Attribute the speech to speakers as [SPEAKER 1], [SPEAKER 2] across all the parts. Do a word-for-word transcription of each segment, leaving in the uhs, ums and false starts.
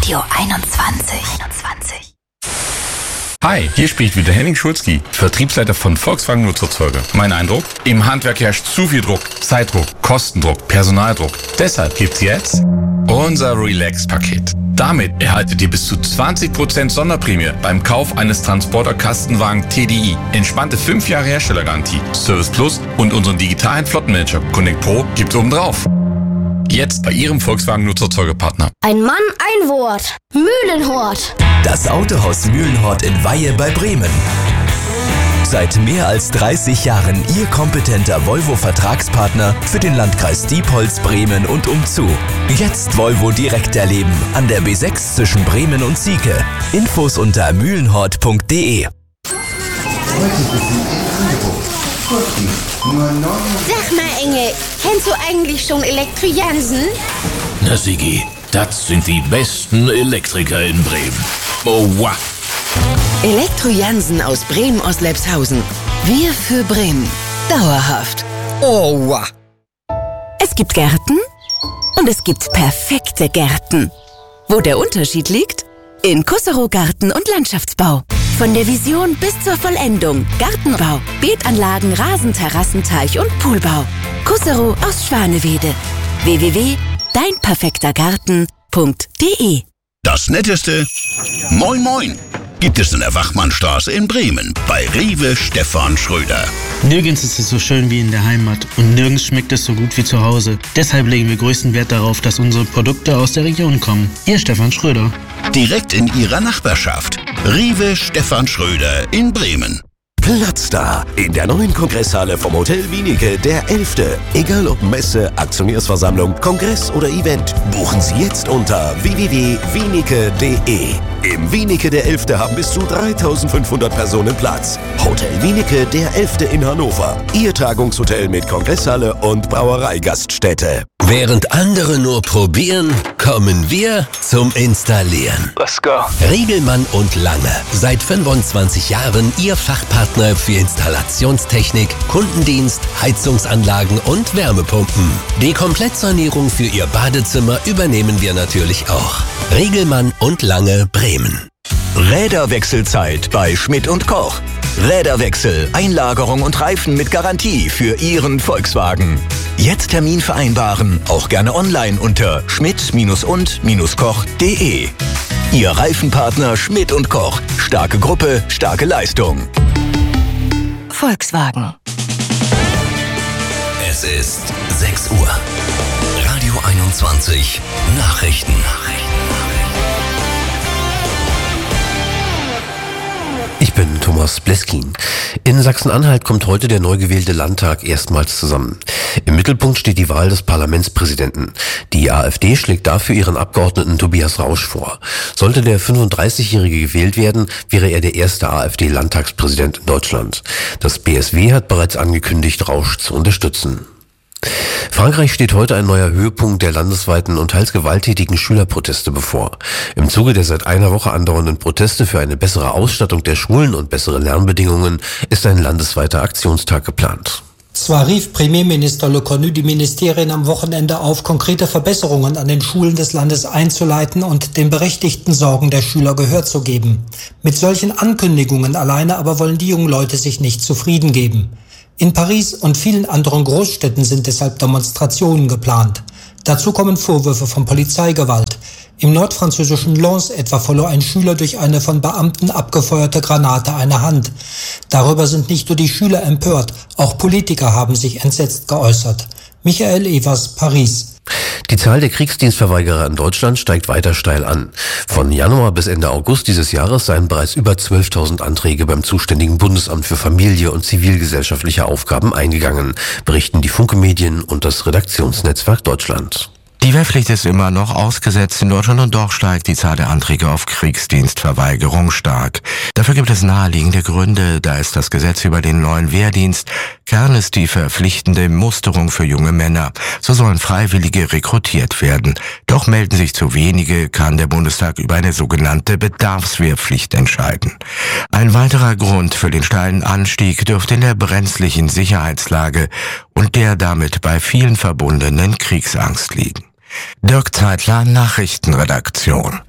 [SPEAKER 1] Radio einundzwanzig. einundzwanzig.
[SPEAKER 2] Hi, hier spricht wieder Henning Schulzki, Vertriebsleiter von Volkswagen Nutzfahrzeuge. Mein Eindruck? Im Handwerk herrscht zu viel Druck, Zeitdruck, Kostendruck, Personaldruck. Deshalb gibt's jetzt unser Relax-Paket. Damit erhaltet ihr bis zu zwanzig Prozent Sonderprämie beim Kauf eines Transporter-Kastenwagen T D I. Entspannte fünf Jahre Herstellergarantie, Service Plus und unseren digitalen Flottenmanager Connect Pro gibt's obendrauf. Jetzt bei Ihrem Volkswagen Nutzfahrzeuge-Partner.
[SPEAKER 3] Ein Mann, ein Wort. Mühlenhort.
[SPEAKER 4] Das Autohaus Mühlenhort in Weihe bei Bremen. Seit mehr als dreißig Jahren Ihr kompetenter Volvo-Vertragspartner für den Landkreis Diepholz, Bremen und umzu. Jetzt Volvo direkt erleben an der B sechs zwischen Bremen und Sieke. Infos unter mühlenhort punkt de.
[SPEAKER 3] Sag mal, Engel, kennst du eigentlich schon Elektro-Jansen?
[SPEAKER 5] Na Sigi, das sind die besten Elektriker in Bremen. Oh, wow.
[SPEAKER 6] Elektro-Jansen aus Bremen-Oslepshausen. Wir für Bremen. Dauerhaft.
[SPEAKER 7] Oh, wow.
[SPEAKER 6] Es gibt Gärten und es gibt perfekte Gärten. Wo der Unterschied liegt? In Kusserow Garten- und Landschaftsbau. Von der Vision bis zur Vollendung. Gartenbau, Beetanlagen, Rasenterrassen, Teich- und Poolbau. Kusserow aus Schwanewede. w w w punkt dein perfekter garten punkt de.
[SPEAKER 8] Das Netteste, Moin Moin, gibt es in der Wachmannstraße in Bremen bei Rewe Stefan Schröder.
[SPEAKER 9] Nirgends ist es so schön wie in der Heimat und nirgends schmeckt es so gut wie zu Hause. Deshalb legen wir größten Wert darauf, dass unsere Produkte aus der Region kommen. Ihr Stefan Schröder.
[SPEAKER 8] Direkt in Ihrer Nachbarschaft. Rewe Stefan Schröder in Bremen.
[SPEAKER 4] Platz da in der neuen Kongresshalle vom Hotel Wienicke, der elfte. Egal ob Messe, Aktionärsversammlung, Kongress oder Event, buchen Sie jetzt unter w w w punkt wienicke punkt de. Im Wienicke der elfte haben bis zu dreitausendfünfhundert Personen Platz. Hotel Wienicke der elfte in Hannover. Ihr Tagungshotel mit Kongresshalle und Brauereigaststätte.
[SPEAKER 5] Während andere nur probieren, kommen wir zum Installieren.
[SPEAKER 7] Let's go.
[SPEAKER 5] Riegelmann und Lange. Seit fünfundzwanzig Jahren Ihr Fachpartner für Installationstechnik, Kundendienst, Heizungsanlagen und Wärmepumpen. Die Komplettsanierung für Ihr Badezimmer übernehmen wir natürlich auch. Riegelmann und Lange, Bremen.
[SPEAKER 4] Räderwechselzeit bei Schmidt und Koch. Räderwechsel, Einlagerung und Reifen mit Garantie für Ihren Volkswagen. Jetzt Termin vereinbaren, auch gerne online unter schmidt und koch punkt de. Ihr Reifenpartner Schmidt und Koch. Starke Gruppe, starke Leistung.
[SPEAKER 6] Volkswagen.
[SPEAKER 5] Es ist sechs Uhr. Radio einundzwanzig. Nachrichten.
[SPEAKER 10] Ich bin Thomas Bleskin. In Sachsen-Anhalt kommt heute der neu gewählte Landtag erstmals zusammen. Im Mittelpunkt steht die Wahl des Parlamentspräsidenten. Die AfD schlägt dafür ihren Abgeordneten Tobias Rausch vor. Sollte der fünfunddreißigjährige gewählt werden, wäre er der erste AfD-Landtagspräsident in Deutschland. Das B S W hat bereits angekündigt, Rausch zu unterstützen. Frankreich steht heute ein neuer Höhepunkt der landesweiten und teils gewalttätigen Schülerproteste bevor. Im Zuge der seit einer Woche andauernden Proteste für eine bessere Ausstattung der Schulen und bessere Lernbedingungen ist ein landesweiter Aktionstag geplant.
[SPEAKER 11] Zwar rief Premierminister Le Cornu die Ministerien am Wochenende auf, konkrete Verbesserungen an den Schulen des Landes einzuleiten und den berechtigten Sorgen der Schüler Gehör zu geben. Mit solchen Ankündigungen alleine aber wollen die jungen Leute sich nicht zufrieden geben. In Paris und vielen anderen Großstädten sind deshalb Demonstrationen geplant. Dazu kommen Vorwürfe von Polizeigewalt. Im nordfranzösischen Lens etwa verlor ein Schüler durch eine von Beamten abgefeuerte Granate eine Hand. Darüber sind nicht nur die Schüler empört, auch Politiker haben sich entsetzt geäußert. Michael Evers, Paris.
[SPEAKER 10] Die Zahl der Kriegsdienstverweigerer in Deutschland steigt weiter steil an. Von Januar bis Ende August dieses Jahres seien bereits über zwölftausend Anträge beim zuständigen Bundesamt für Familie und zivilgesellschaftliche Aufgaben eingegangen, berichten die Funke Medien und das Redaktionsnetzwerk Deutschland.
[SPEAKER 12] Die Wehrpflicht ist immer noch ausgesetzt in Deutschland und doch steigt die Zahl der Anträge auf Kriegsdienstverweigerung stark. Dafür gibt es naheliegende Gründe. Da ist das Gesetz über den neuen Wehrdienst. Kern ist die verpflichtende Musterung für junge Männer. So sollen Freiwillige rekrutiert werden. Doch melden sich zu wenige, kann der Bundestag über eine sogenannte Bedarfswehrpflicht entscheiden. Ein weiterer Grund für den steilen Anstieg dürfte in der brenzlichen Sicherheitslage und der damit bei vielen verbundenen Kriegsangst liegen. Dirk Zeitler, Nachrichtenredaktion.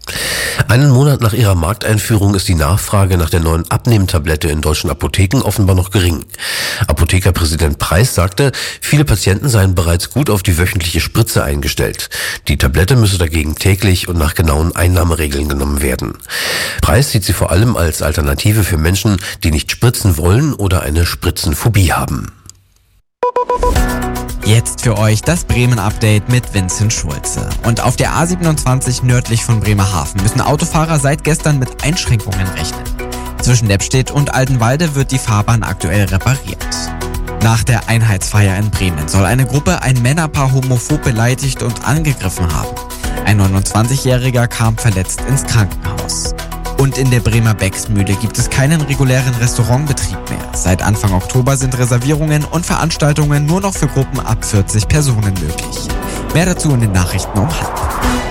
[SPEAKER 10] Einen Monat nach ihrer Markteinführung ist die Nachfrage nach der neuen Abnehmtablette in deutschen Apotheken offenbar noch gering. Apothekerpräsident Preis sagte, viele Patienten seien bereits gut auf die wöchentliche Spritze eingestellt. Die Tablette müsse dagegen täglich und nach genauen Einnahmeregeln genommen werden. Preis sieht sie vor allem als Alternative für Menschen, die nicht spritzen wollen oder eine Spritzenphobie haben.
[SPEAKER 7] Jetzt für euch das Bremen-Update mit Vincent Schulze. Und auf der A siebenundzwanzig nördlich von Bremerhaven müssen Autofahrer seit gestern mit Einschränkungen rechnen. Zwischen Leppstedt und Altenwalde wird die Fahrbahn aktuell repariert. Nach der Einheitsfeier in Bremen soll eine Gruppe ein Männerpaar homophob beleidigt und angegriffen haben. Ein neunundzwanzigjähriger kam verletzt ins Krankenhaus. Und in der Bremer Becksmühle gibt es keinen regulären Restaurantbetrieb mehr. Seit Anfang Oktober sind Reservierungen und Veranstaltungen nur noch für Gruppen ab vierzig Personen möglich. Mehr dazu in den Nachrichten um halb.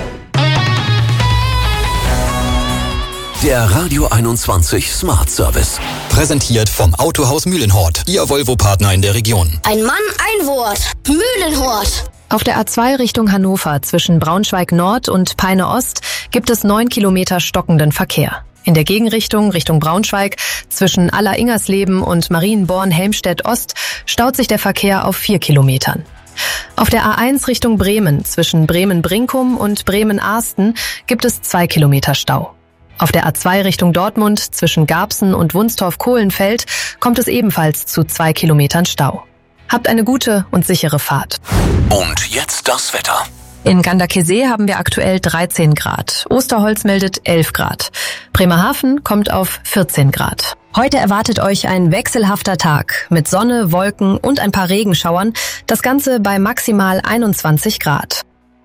[SPEAKER 4] Der Radio einundzwanzig Smart Service.
[SPEAKER 13] Präsentiert vom Autohaus Mühlenhort, Ihr Volvo-Partner in der Region.
[SPEAKER 3] Ein Mann, ein Wort. Mühlenhort.
[SPEAKER 14] Auf der A zwei Richtung Hannover zwischen Braunschweig Nord und Peine Ost gibt es neun Kilometer stockenden Verkehr. In der Gegenrichtung Richtung Braunschweig zwischen Aller-Ingersleben und Marienborn-Helmstedt Ost staut sich der Verkehr auf vier Kilometern. Auf der A eins Richtung Bremen zwischen Bremen-Brinkum und Bremen-Arsten gibt es zwei Kilometer Stau. Auf der A zwei Richtung Dortmund zwischen Garbsen und Wunstorf-Kohlenfeld kommt es ebenfalls zu zwei Kilometern Stau. Habt eine gute und sichere Fahrt.
[SPEAKER 4] Und jetzt das Wetter.
[SPEAKER 14] In Ganderkesee haben wir aktuell dreizehn Grad. Osterholz meldet elf Grad. Bremerhaven kommt auf vierzehn Grad. Heute erwartet euch ein wechselhafter Tag mit Sonne, Wolken und ein paar Regenschauern. Das Ganze bei maximal einundzwanzig Grad.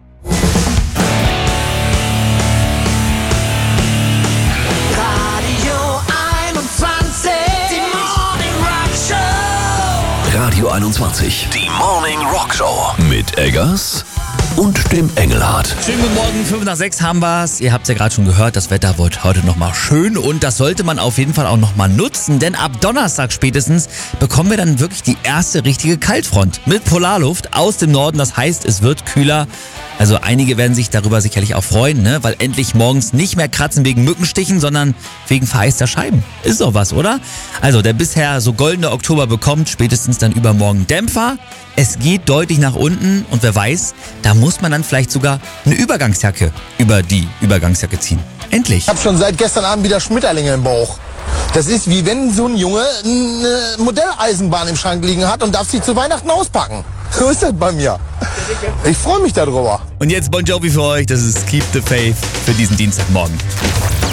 [SPEAKER 4] Radio einundzwanzig, die Morning Rock Show mit Eggers und dem Engelhardt.
[SPEAKER 15] Schönen guten Morgen, fünf nach sechs haben wir's. Ihr habt ja gerade schon gehört, das Wetter wird heute nochmal schön und das sollte man auf jeden Fall auch nochmal nutzen, denn ab Donnerstag spätestens bekommen wir dann wirklich die erste richtige Kaltfront mit Polarluft aus dem Norden. Das heißt, es wird kühler. Also einige werden sich darüber sicherlich auch freuen, ne? Weil endlich morgens nicht mehr kratzen wegen Mückenstichen, sondern wegen vereister Scheiben. Ist doch was, oder? Also der bisher so goldene Oktober bekommt spätestens dann übermorgen Dämpfer. Es geht deutlich nach unten und wer weiß, da muss man dann vielleicht sogar eine Übergangsjacke über die Übergangsjacke ziehen. Endlich.
[SPEAKER 16] Ich habe schon seit gestern Abend wieder Schmetterlinge im Bauch. Das ist wie wenn so ein Junge eine Modelleisenbahn im Schrank liegen hat und darf sie zu Weihnachten auspacken. So ist das bei mir. Ich freue mich darüber.
[SPEAKER 15] Und jetzt Bon Jovi für euch, das ist Keep the Faith für diesen Dienstagmorgen.